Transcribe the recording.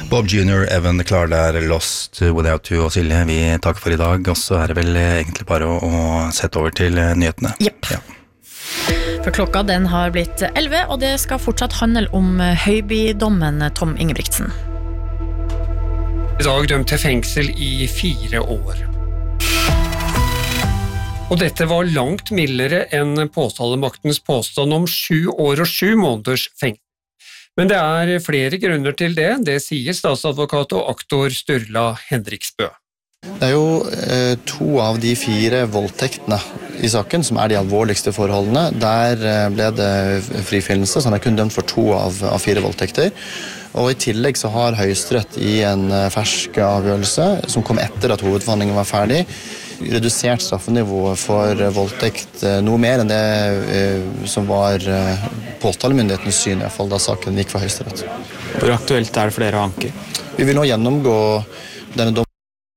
Bob Jr., Evan, klar der, Lost Without You og Silje, vi takker for i dag, og så det vel egentlig bare å sette over til nyhetene. Jepp. Ja. For klokka den har blitt 11, og det skal fortsatt handle om Høiby-dommen, Tom Ingebrigtsen. I dag dømt til fengsel i 4 år. Og dette var langt mildere enn påtalemaktens påstand om 7 år og 7 måneders fengsel. Men det flere grunner til det sier statsadvokat og aktor Sturla Henriksbø. Det jo 2 av de 4 voldtektene i saken som de alvorligste forholdene. Der ble det frifinnelse, så han kun dømt for 2 av 4 voldtekter. Og i tillegg så har Høyesterett i en fersk avgjørelse, som kom etter at hovedforhandlingen var ferdig, redusert straffenivået for voldtekt noe mer enn det som var påtalemyndighetens syn, i hvert fall da saken gikk for Høyesterett. Hvor aktuelt det for dere å anke? Vi vil nå gjennomgå denne dommen.